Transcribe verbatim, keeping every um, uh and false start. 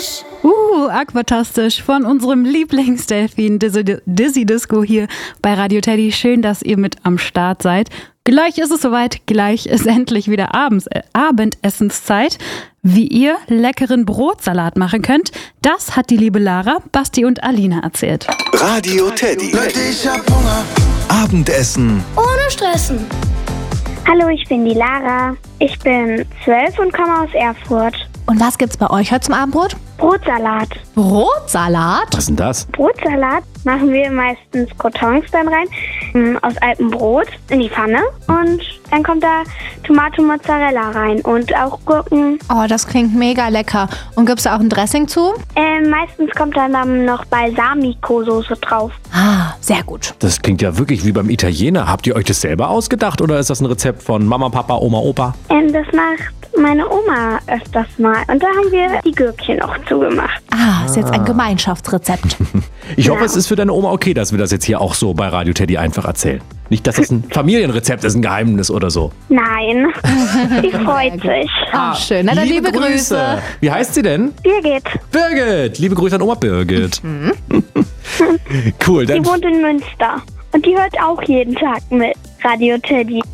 Aquatastisch. Uh, aquatastisch von unserem Lieblingsdelfin Dizzy, Dizzy Disco hier bei Radio Teddy. Schön, dass ihr mit am Start seid. Gleich ist es soweit, gleich ist endlich wieder Abends, äh, Abendessenszeit. Wie ihr leckeren Brotsalat machen könnt, das hat die liebe Lara, Basti und Alina erzählt. Radio Teddy. Leute, ich hab Hunger. Abendessen. Ohne Stressen. Hallo, ich bin die Lara. Ich bin zwölf und komme aus Erfurt. Und was gibt's bei euch heute zum Abendbrot? Brotsalat. Brotsalat? Was ist denn das? Brotsalat machen wir meistens Croutons dann rein, mh, aus altem Brot in die Pfanne und dann kommt da Tomate Mozzarella rein und auch Gurken. Oh, das klingt mega lecker. Und gibt's da auch ein Dressing zu? Ähm, meistens kommt dann, dann noch Balsamico-Soße drauf. Ah, sehr gut. Das klingt ja wirklich wie beim Italiener. Habt ihr euch das selber ausgedacht oder ist das ein Rezept von Mama, Papa, Oma, Opa? Ähm, das macht meine Oma öfters mal und da haben wir die Gürkchen noch zugemacht. Ah, ist jetzt ein Gemeinschaftsrezept. Ich hoffe, Ja. es ist für deine Oma okay, dass wir das jetzt hier auch so bei Radio Teddy einfach erzählen. Nicht, dass das ein Familienrezept ist, ein Geheimnis oder so. Nein, sie freut sich. Ah, schön. Na dann liebe, Grüße. Wie heißt sie denn? Birgit, Birgit. Liebe Grüße an Oma Birgit. Cool, die dann wohnt in Münster und die hört auch jeden Tag mit Radio Teddy.